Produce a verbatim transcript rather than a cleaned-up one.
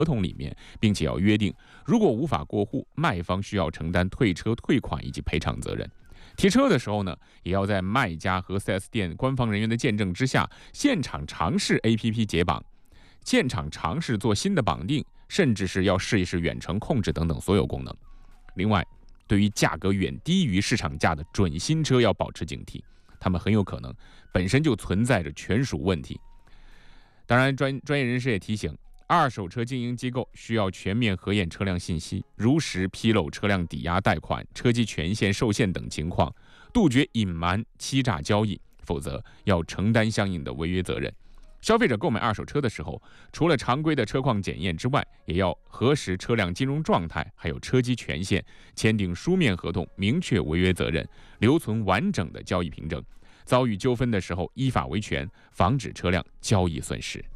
同里面，并且要约定，如果无法过户，卖方需要承担退车、退款以及赔偿责任。提车的时候呢，也要在卖家和 四 S 店官方人员的见证之下，现场尝试 A P P 解绑，现场尝试做新的绑定，甚至是要试一试远程控制等等所有功能。另外，对于价格远低于市场价的准新车要保持警惕，他们很有可能本身就存在着权属问题。当然，专专业人士也提醒，二手车经营机构需要全面核验车辆信息，如实披露车辆抵押贷款、车机权限受限等情况，杜绝隐瞒、欺诈交易，否则要承担相应的违约责任。消费者购买二手车的时候，除了常规的车况检验之外，也要核实车辆金融状态，还有车机权限，签订书面合同，明确违约责任，留存完整的交易凭证。遭遇纠纷的时候，依法维权，防止车辆交易损失。